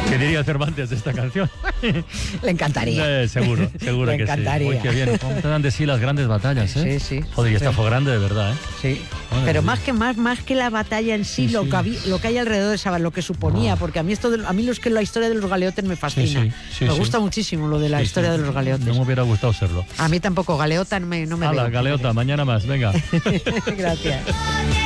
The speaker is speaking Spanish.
¿Qué diría Cervantes de esta canción? Le encantaría. Seguro Le que encantaría. sí. Uy, qué bien. ¿Cómo te dan de sí las grandes batallas, Sí, sí. Joder, y esta Sí. fue grande de verdad, Sí. Madre Pero mía. más que la batalla en sí, Sí, lo, sí. lo que hay alrededor de esa, lo que suponía, porque a mí la historia de los galeotes me fascina. Sí, Me sí. gusta muchísimo lo de la Sí, historia sí. de los galeotes. No me hubiera gustado serlo. A mí tampoco, galeota no me Hala, veo. galeota, mañana más, venga. Gracias.